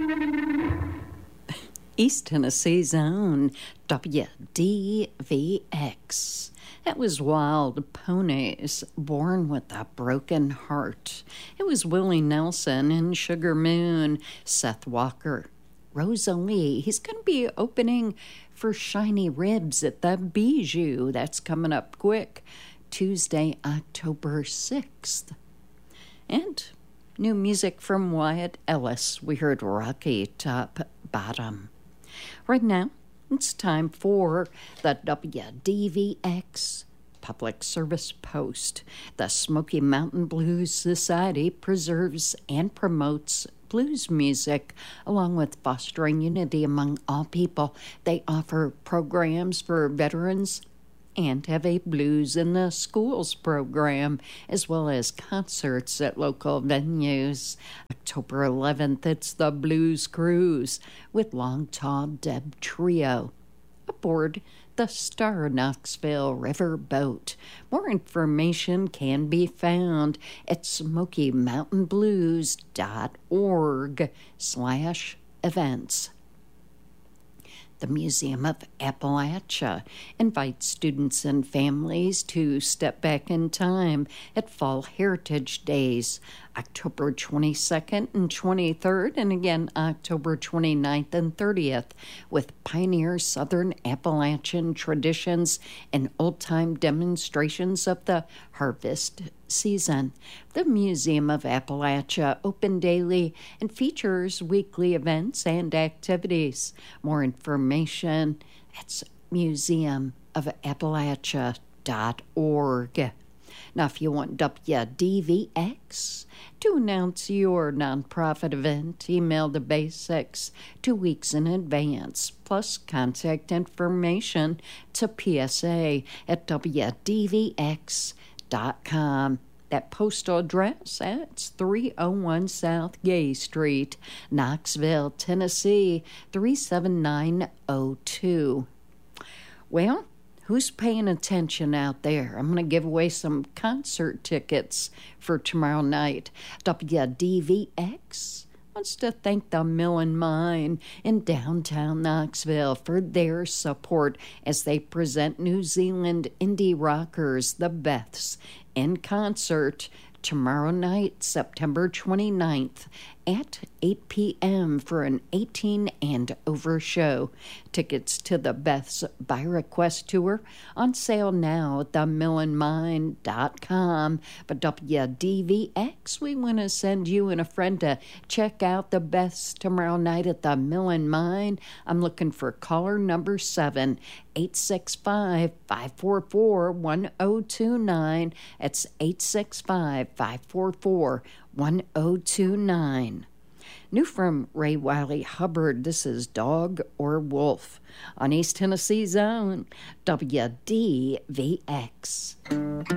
East Tennessee's own WDVX. That was Wild Ponies, Born with a Broken Heart. It was Willie Nelson and Sugar Moon, Seth Walker, Rosalie. He's going to be opening for Shiny Ribs at the Bijou. That's coming up quick, Tuesday, October 6th. And new music from Wyatt Ellis. We heard Rocky Top Bottom. Right now, it's time for the WDVX Public Service Post. The Smoky Mountain Blues Society preserves and promotes blues music, along with fostering unity among all people. They offer programs for veterans and have a Blues in the Schools program, as well as concerts at local venues. October 11th, it's the Blues Cruise with Long Tall Deb Trio aboard the Star Knoxville River Boat. More information can be found at SmokyMountainBlues.org/events. The Museum of Appalachia invites students and families to step back in time at Fall Heritage Days, October 22nd and 23rd, and again October 29th and 30th, with pioneer Southern Appalachian traditions and old-time demonstrations of the harvest season. The Museum of Appalachia open daily and features weekly events and activities. More information at museumofAppalachia.org. Now, if you want WDVX to announce your nonprofit event, email the basics 2 weeks in advance, plus contact information to psa@wdvx.com. That postal address, that's 301 South Gay Street, Knoxville, Tennessee, 37902. Well, who's paying attention out there? I'm going to give away some concert tickets for tomorrow night. WDVX wants to thank the Mill and Mine in downtown Knoxville for their support as they present New Zealand indie rockers, the Beths, in concert tomorrow night, September 29th at 8 p.m. for an 18 and over show. Tickets to the Beth's by Request tour on sale now at themillandmine.com. But WDVX, we want to send you and a friend to check out the Beth's tomorrow night at the Mill and Mine. I'm looking for caller number 7, 865-544-1029. It's 865-544-1029. New from Ray Wiley Hubbard, this is Dog or Wolf on East Tennessee's own WDVX.